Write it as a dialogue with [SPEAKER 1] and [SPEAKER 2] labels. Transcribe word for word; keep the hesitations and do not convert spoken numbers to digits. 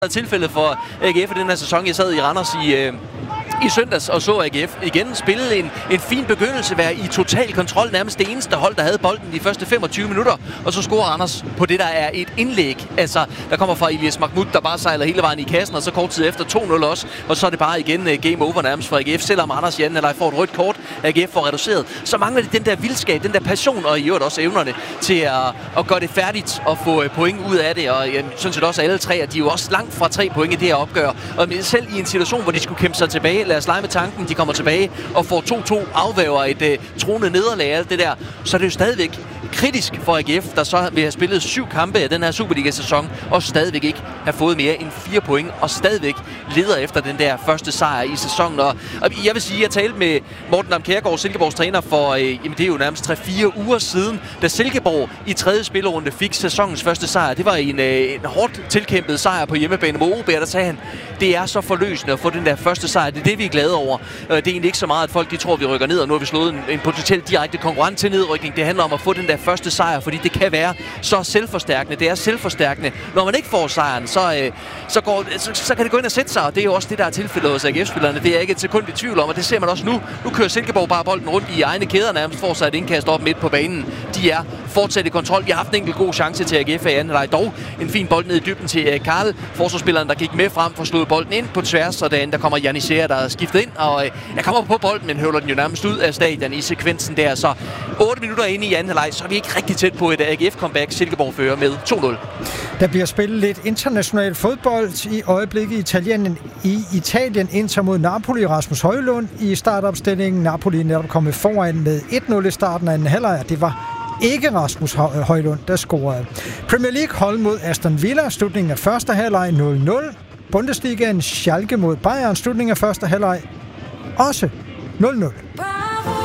[SPEAKER 1] tilfældet for A G F i den her sæson. Jeg sad i Randers i, øh, i søndags og så A G F igen spille en, en fin begyndelse, være i total kontrol, nærmest det eneste hold, der havde bolden de første femogtyve minutter, og så scorer Randers på det, der er et indlæg, altså der kommer fra Elias Mahmoud, der bare sejler hele vejen i kassen, og så kort tid efter to nul også, og så er det bare igen uh, game over nærmest for A G F, selvom Randers i anden halvleg får et rødt kort, A G F får reduceret, så mangler det den der vildskab, den der passion, og i øvrigt også evnerne til at, at gøre det færdigt og få point ud af det, og jeg synes jeg også alle tre, at de er jo også langt fra tre point i det her opgør, og selv i en situation, hvor de skulle kæmpe sig tilbage, lad os lege med tanken, de kommer tilbage og får to to, afvæver et uh, troende nederlag, alt det der, så er det jo stadigvæk kritisk for A G F, der så vil have spillet syv kampe af den her Superliga-sæson, og stadigvæk ikke have fået mere end fire point, og stadigvæk leder efter den der første sejr i sæsonen. Og, og jeg vil sige, at jeg talte med Morten Dam Kjærgaard, Silkeborgs træner, for øh, jamen, det er jo nærmest tre fire uger siden, da Silkeborg i tredje spillerunde fik sæsonens første sejr. Det var en, øh, en hårdt tilkæmpet sejr på hjemmebane mod O B, der sagde han, det er så forløsende at få den der første sejr. Det er det, vi er glade over. Det er egentlig ikke så meget, at folk de tror, vi rykker ned, og nu har vi slået en, en potentielt direkte konkurrent til nedrykning. Det handler om at få den der første sejr, fordi det kan være så selvforstærkende. Det er selvforstærkende. Når man ikke får sejren, så, øh, så, går, så, så kan det gå ind og sætte sig, og det er jo også det, der er tilfældet hos A G F-spillerne. Det er ikke et sekund i tvivl om, og det ser man også nu. Nu kører Silkeborg bare bolden rundt i egne kæder, nærmest får sig et indkast op midt på banen. De er fortsat i kontrol. Vi har haft en enkelt god chance til A G F i anden halvleg. Dog en fin bold ned i dybden til Karl, forsvarsspilleren, der gik med frem for slået bolden ind på tværs, og der kommer Janissere, der er skiftet ind, og øh, jeg kommer på bolden, men høvler den jo nærmest ud af stadion i sekvensen der. Så otte minutter inde i anden halvleg, så er vi ikke rigtig tæt på et A G F-comeback. Silkeborg fører med to nul.
[SPEAKER 2] Der bliver spillet lidt international fodbold i øjeblikket i Italien. I Italien Inter mod Napoli. Rasmus Højlund i startopstillingen. Napoli er netop kommet foran med et nul i starten af anden halvleg. Det var ikke Rasmus Højlund, der scorede. Premier League hold mod Aston Villa. Slutningen af første halvleg nul nul. Bundesligaen Schalke mod Bayern. Slutningen af første halvleg også nul nul.